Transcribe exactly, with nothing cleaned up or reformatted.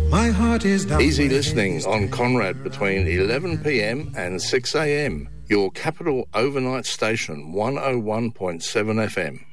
My heart is down. Easy listening on Conrad between eleven p m and six a m. Your capital overnight station, one oh one point seven F M.